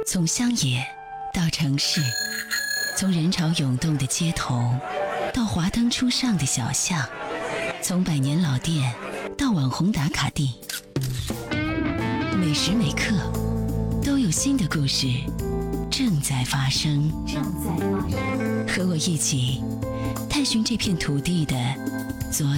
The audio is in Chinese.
从乡野到城市，从人潮涌动的街头到华灯初上的小巷，从百年老店到网红打卡地，每时每刻都有新的故事正在发生。和我一起探寻这片土地的昨